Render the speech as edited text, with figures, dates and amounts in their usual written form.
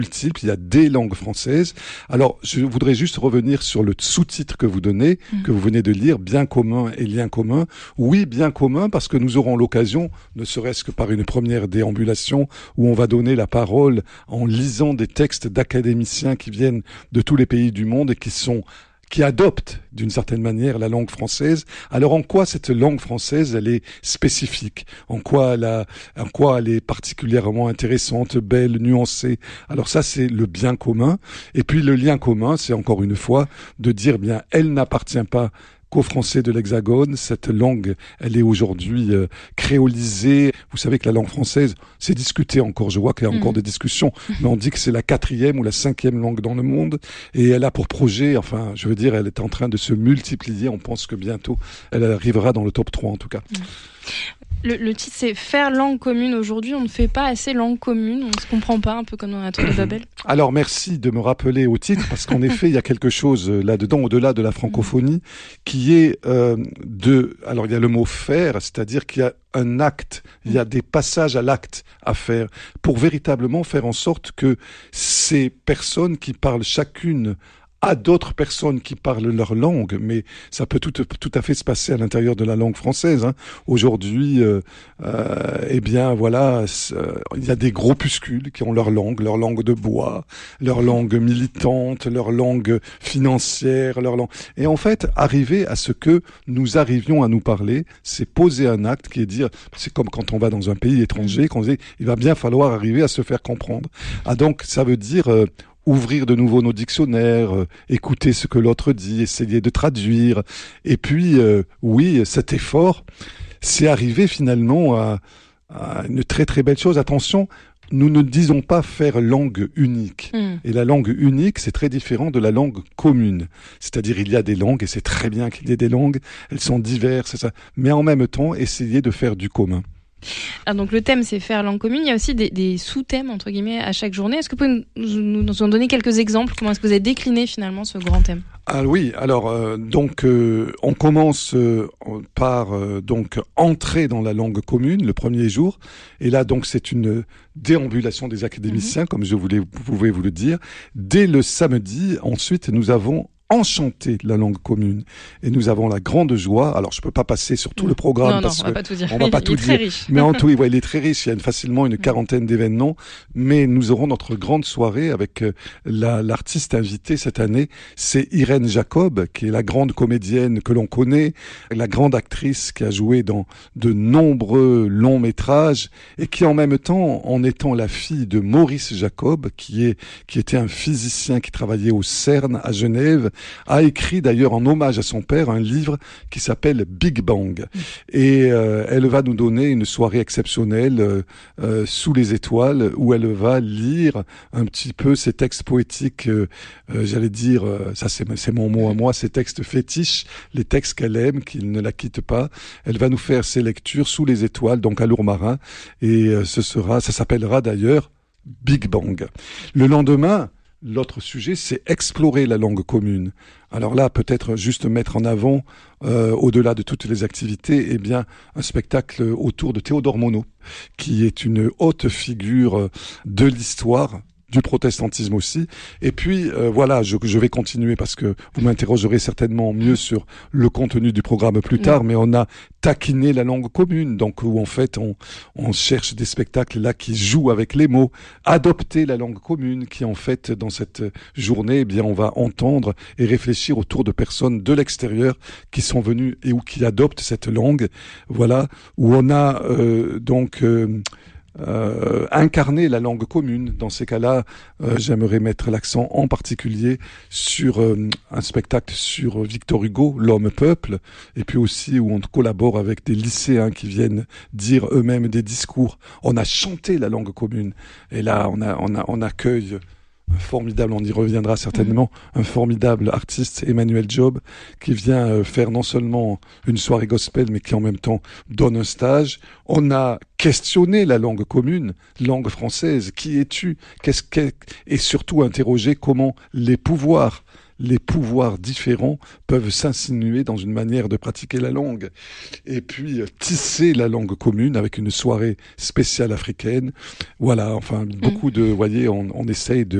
multiples, il y a des langues françaises. Alors, je voudrais juste revenir sur le sous-titre que vous donnez, que vous venez de lire, bien commun et lien commun. Oui, bien commun, parce que nous aurons l'occasion, ne serait-ce que par une première déambulation, où on va donner la parole en lisant des textes d'académiciens qui viennent de tous les pays du monde et qui adoptent d'une certaine manière la langue française. Alors en quoi cette langue française elle est spécifique? En quoi elle est particulièrement intéressante, belle, nuancée? Alors ça c'est le bien commun. Et puis le lien commun, c'est encore une fois de dire bien elle n'appartient pas qu'aux Français de l'Hexagone. Cette langue, elle est aujourd'hui créolisée. Vous savez que la langue française, c'est discuté encore. Je vois qu'il y a encore des discussions, mais on dit que c'est la 4e ou la 5e langue dans le monde. Et elle a pour projet, enfin, je veux dire, elle est en train de se multiplier. On pense que bientôt, elle arrivera dans le top 3 en tout cas. Le titre, c'est Faire langue commune. Aujourd'hui, on ne fait pas assez langue commune. On ne se comprend pas, un peu comme dans la Tour de Babel. Alors, merci de me rappeler au titre, parce qu'en effet, il y a quelque chose là-dedans, au-delà de la francophonie, qui est alors, il y a le mot faire, c'est-à-dire qu'il y a un acte, il y a des passages à l'acte à faire, pour véritablement faire en sorte que ces personnes qui parlent chacune à d'autres personnes qui parlent leur langue, mais ça peut tout à fait se passer à l'intérieur de la langue française. Aujourd'hui, eh bien voilà, il y a des groupuscules qui ont leur langue de bois, leur langue militante, leur langue financière, leur langue. Et en fait, arriver à ce que nous arrivions à nous parler, c'est poser un acte qui est dire, c'est comme quand on va dans un pays étranger, qu'on dit, il va bien falloir arriver à se faire comprendre. Ah donc, ça veut dire ouvrir de nouveau nos dictionnaires, écouter ce que l'autre dit, essayer de traduire. Et puis, oui, cet effort, c'est arriver finalement à une très très belle chose. Attention, nous ne disons pas faire langue unique. Et la langue unique, c'est très différent de la langue commune. C'est-à-dire, il y a des langues, et c'est très bien qu'il y ait des langues, elles sont diverses, ça. Mais en même temps, essayer de faire du commun. Alors donc le thème c'est faire langue commune, il y a aussi des sous-thèmes entre guillemets à chaque journée. Est-ce que vous pouvez nous en donner quelques exemples? Comment est-ce que vous avez décliné finalement ce grand thème? Ah oui, alors on commence par donc entrer dans la langue commune le premier jour, et là donc c'est une déambulation des académiciens comme vous pouvez vous le dire. Dès le samedi, ensuite nous avons enchanter la langue commune. Et nous avons la grande joie. Alors, je peux pas passer sur tout le programme. Non, on va pas tout dire. On va pas tout dire. Riche. Mais en tout, il est très riche. Il y a facilement une quarantaine d'événements. Mais nous aurons notre grande soirée avec l'artiste invitée cette année. C'est Irène Jacob, qui est la grande comédienne que l'on connaît, la grande actrice qui a joué dans de nombreux longs métrages et qui en même temps, en étant la fille de Maurice Jacob, qui était un physicien qui travaillait au CERN à Genève, a écrit d'ailleurs en hommage à son père un livre qui s'appelle Big Bang. Et elle va nous donner une soirée exceptionnelle sous les étoiles où elle va lire un petit peu ses textes poétiques, j'allais dire, ça c'est mon mot à moi, ses textes fétiches, les textes qu'elle aime, qui ne la quittent pas. Elle va nous faire ses lectures sous les étoiles, donc à Lourmarin, et ça s'appellera d'ailleurs Big Bang. Le lendemain, l'autre sujet, c'est explorer la langue commune. Alors là, peut-être juste mettre en avant, au-delà de toutes les activités, eh bien, un spectacle autour de Théodore Monod, qui est une haute figure de l'histoire, du protestantisme aussi. Et puis, voilà, je vais continuer parce que vous m'interrogerez certainement mieux sur le contenu du programme plus tard, mais on a taquiné la langue commune, donc où en fait, on cherche des spectacles là qui jouent avec les mots, adopter la langue commune, qui en fait, dans cette journée, eh bien, on va entendre et réfléchir autour de personnes de l'extérieur qui sont venues et ou qui adoptent cette langue. Voilà, où on a incarner la langue commune. Dans ces cas-là, j'aimerais mettre l'accent en particulier sur un spectacle sur Victor Hugo, L'Homme-Peuple, et puis aussi où on collabore avec des lycéens qui viennent dire eux-mêmes des discours. On a chanté la langue commune, et là on accueille un formidable, on y reviendra certainement, un formidable artiste, Emmanuel Job, qui vient faire non seulement une soirée gospel, mais qui en même temps donne un stage. On a questionné la langue commune, langue française. Qui es-tu? Et surtout interroger comment les pouvoirs, les pouvoirs différents peuvent s'insinuer dans une manière de pratiquer la langue. Et puis, tisser la langue commune avec une soirée spéciale africaine. Voilà, enfin, beaucoup de, vous voyez, on essaye